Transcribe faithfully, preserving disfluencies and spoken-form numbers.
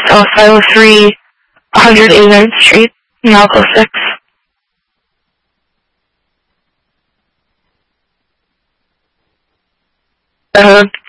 South five oh three, one hundred eighty-ninth Street, Malco six. Uh,